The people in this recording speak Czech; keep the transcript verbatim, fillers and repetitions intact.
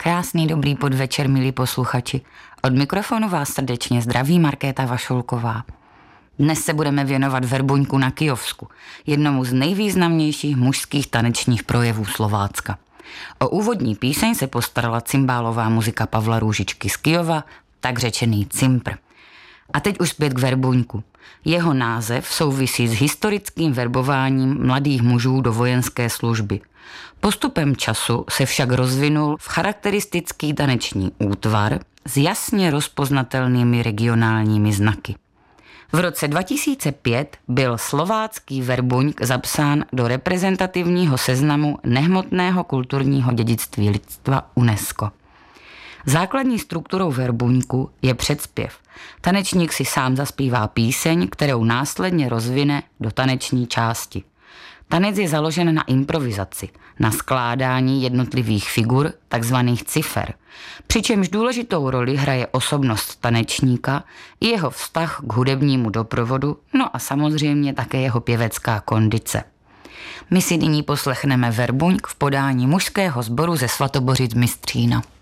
Krásný dobrý podvečer, milí posluchači. Od mikrofonu vás srdečně zdraví Markéta Vašulková. Dnes se budeme věnovat verbuňku na Kyjovsku, jednomu z nejvýznamnějších mužských tanečních projevů Slovácka. O úvodní píseň se postarala cymbálová muzika Pavla Růžičky z Kyjova, tak řečený cimpr. A teď už zpět k verbuňku. Jeho název souvisí s historickým verbováním mladých mužů do vojenské služby. Postupem času se však rozvinul v charakteristický taneční útvar s jasně rozpoznatelnými regionálními znaky. V roce dva tisíce pět byl slovácký verbuňk zapsán do reprezentativního seznamu nehmotného kulturního dědictví lidstva UNESCO. Základní strukturou verbuňku je předspěv. Tanečník si sám zaspívá píseň, kterou následně rozvine do taneční části. Tanec je založen na improvizaci, na skládání jednotlivých figur, takzvaných cifer, přičemž důležitou roli hraje osobnost tanečníka i jeho vztah k hudebnímu doprovodu, no a samozřejmě také jeho pěvecká kondice. My si nyní poslechneme verbuňk v podání mužského sboru ze Svatobořic Mystřína.